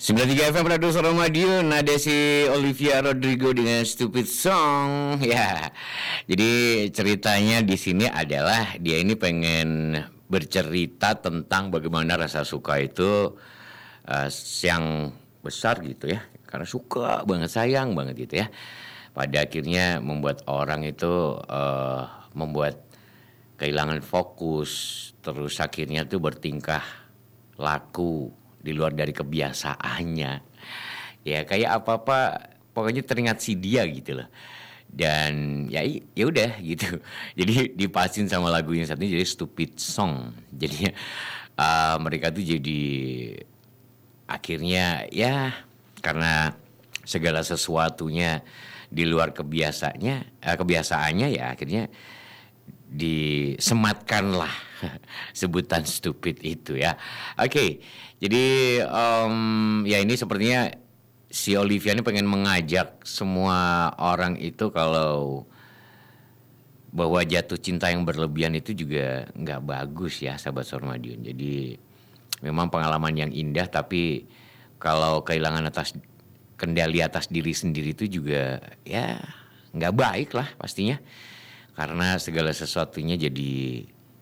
93 FM Radio Suara Madiun, ada si Olivia Rodrigo dengan Stupid Song. Ya. Jadi ceritanya di sini adalah dia ini pengen bercerita tentang bagaimana rasa suka itu yang besar gitu ya. Karena suka banget, sayang banget gitu ya. Pada akhirnya membuat orang itu membuat kehilangan fokus, terus akhirnya tuh bertingkah laku di luar dari kebiasaannya. Ya kayak apa-apa pokoknya teringat si dia gitu loh. Dan ya udah gitu. Jadi dipasin sama lagunya satu ini jadi Stupid Song. Jadi mereka tuh jadi akhirnya ya karena segala sesuatunya di luar kebiasaannya ya akhirnya disematkanlah sebutan stupid itu ya. Oke, jadi ya ini sepertinya si Olivia ini pengen mengajak semua orang itu kalau bahwa jatuh cinta yang berlebihan itu juga nggak bagus ya sahabat Sormadiun. Jadi memang pengalaman yang indah tapi kalau kehilangan kendali atas diri sendiri itu juga ya nggak baik lah pastinya. Karena segala sesuatunya jadi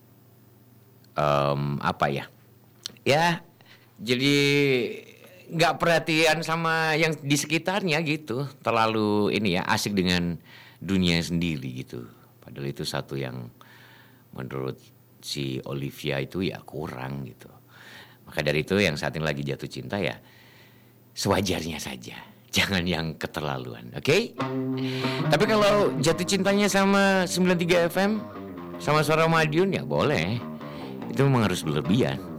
ya jadi nggak perhatian sama yang di sekitarnya gitu, terlalu ini ya asik dengan dunia sendiri gitu. Padahal itu satu yang menurut si Olivia itu ya kurang gitu. Maka dari itu yang saat ini lagi jatuh cinta ya sewajarnya saja. Jangan yang keterlaluan, oke? Tapi kalau jatuh cintanya sama 93 FM, sama Suara Madiun ya boleh. Itu memang harus berlebihan.